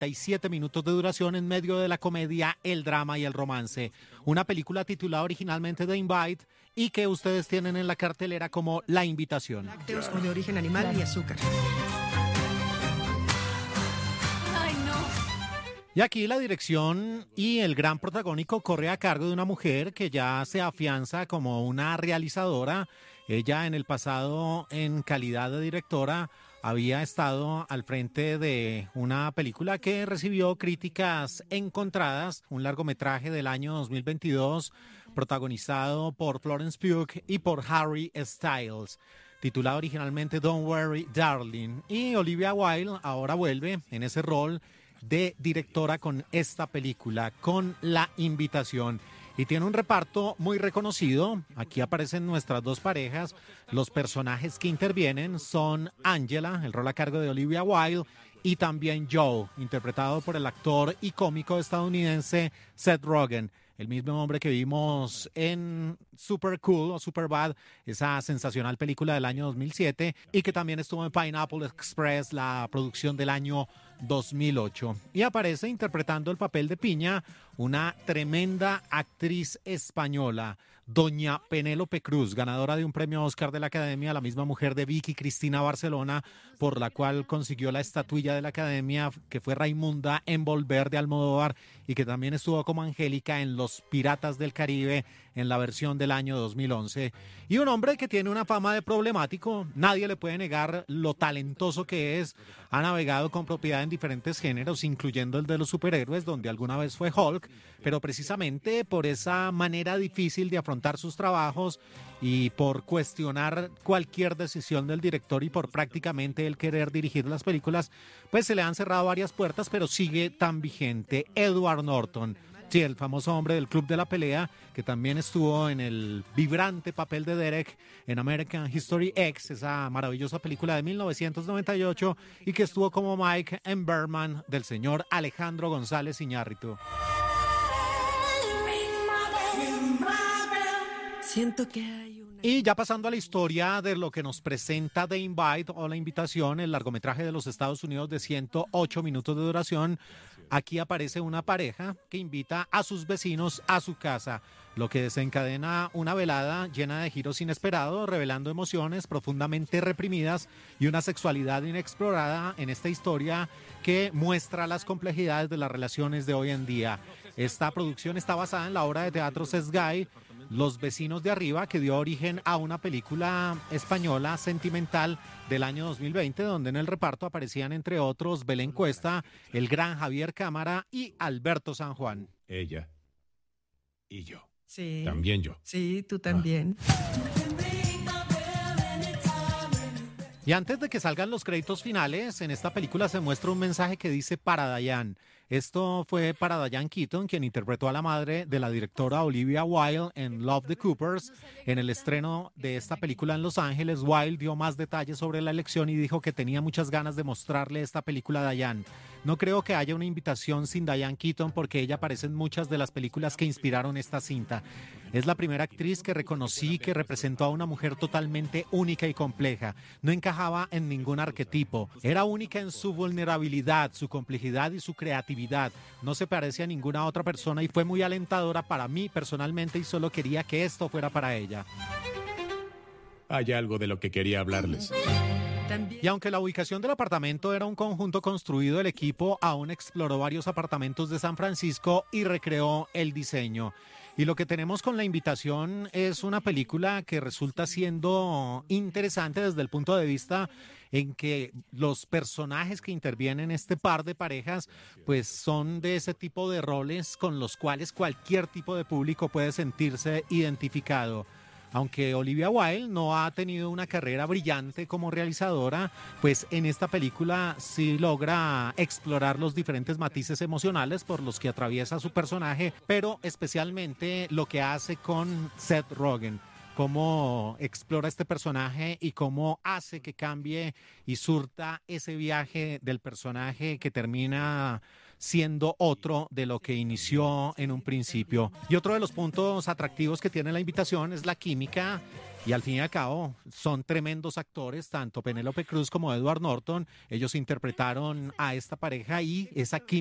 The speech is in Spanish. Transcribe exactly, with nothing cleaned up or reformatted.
cuarenta y siete minutos de duración en medio de la comedia, el drama y el romance. Una película titulada originalmente The Invite y que ustedes tienen en la cartelera como La Invitación. Lácteos o de origen animal y azúcar. Y aquí la dirección y el gran protagónico corre a cargo de una mujer que ya se afianza como una realizadora. Ella en el pasado, en calidad de directora, había estado al frente de una película que recibió críticas encontradas, un largometraje del año dos mil veintidós, protagonizado por Florence Pugh y por Harry Styles, titulado originalmente Don't Worry, Darling. Y Olivia Wilde ahora vuelve en ese rol de directora con esta película, con La Invitación. Y tiene un reparto muy reconocido. Aquí aparecen nuestras dos parejas. Los personajes que intervienen son Angela, el rol a cargo de Olivia Wilde, y también Joe, interpretado por el actor y cómico estadounidense Seth Rogen, el mismo hombre que vimos en Super Cool o Super Bad, esa sensacional película del año dos mil siete, y que también estuvo en Pineapple Express, la producción del año dos mil ocho. Y aparece interpretando el papel de Piña una tremenda actriz española, doña Penélope Cruz, ganadora de un premio Oscar de la Academia, la misma mujer de Vicky Cristina Barcelona, por la cual consiguió la estatuilla de la Academia, que fue Raimunda en Volver de Almodóvar, y que también estuvo como Angélica en Los Piratas del Caribe en la versión del año dos mil once. Y un hombre que tiene una fama de problemático, nadie le puede negar lo talentoso que es, ha navegado con propiedad en diferentes géneros, incluyendo el de los superhéroes, donde alguna vez fue Hulk, pero precisamente por esa manera difícil de afrontar sus trabajos y por cuestionar cualquier decisión del director y por prácticamente el querer dirigir las películas, pues se le han cerrado varias puertas, pero sigue tan vigente. Edward Norton, sí, el famoso hombre del Club de la Pelea, que también estuvo en el vibrante papel de Derek en American History X, esa maravillosa película de mil novecientos noventa y ocho, y que estuvo como Mike en Birdman del señor Alejandro González Iñárritu. Siento que hay una... Y ya pasando a la historia de lo que nos presenta The Invite o La Invitación, el largometraje de los Estados Unidos de ciento ocho minutos de duración, aquí aparece una pareja que invita a sus vecinos a su casa, lo que desencadena una velada llena de giros inesperados, revelando emociones profundamente reprimidas y una sexualidad inexplorada en esta historia que muestra las complejidades de las relaciones de hoy en día. Esta producción está basada en la obra de teatro Sesgay, Los Vecinos de Arriba, que dio origen a una película española sentimental del año dos mil veinte, donde en el reparto aparecían entre otros Belén Cuesta, el gran Javier Cámara y Alberto San Juan. Ella y yo. Sí. También yo. Sí, tú también. Y antes de que salgan los créditos finales, en esta película se muestra un mensaje que dice para Diane. Esto fue para Diane Keaton, quien interpretó a la madre de la directora Olivia Wilde en Love the Coopers. En el estreno de esta película en Los Ángeles, Wilde dio más detalles sobre la elección y dijo que tenía muchas ganas de mostrarle esta película a Diane. No creo que haya una invitación sin Diane Keaton porque ella aparece en muchas de las películas que inspiraron esta cinta. Es la primera actriz que reconocí que representó a una mujer totalmente única y compleja. No encajaba en ningún arquetipo. Era única en su vulnerabilidad, su complejidad y su creatividad. No se parece a ninguna otra persona y fue muy alentadora para mí personalmente y solo quería que esto fuera para ella. Hay algo de lo que quería hablarles. Y aunque la ubicación del apartamento era un conjunto construido, el equipo aún exploró varios apartamentos de San Francisco y recreó el diseño. Y lo que tenemos con La Invitación es una película que resulta siendo interesante desde el punto de vista en que los personajes que intervienen en este par de parejas pues son de ese tipo de roles con los cuales cualquier tipo de público puede sentirse identificado. Aunque Olivia Wilde no ha tenido una carrera brillante como realizadora, pues en esta película sí logra explorar los diferentes matices emocionales por los que atraviesa su personaje, pero especialmente lo que hace con Seth Rogen, cómo explora este personaje y cómo hace que cambie y surta ese viaje del personaje que termina siendo otro de lo que inició en un principio. Y otro de los puntos atractivos que tiene La Invitación es la química Y al fin y al cabo son tremendos actores, tanto Penélope Cruz como Edward Norton. Ellos interpretaron a esta pareja y esa química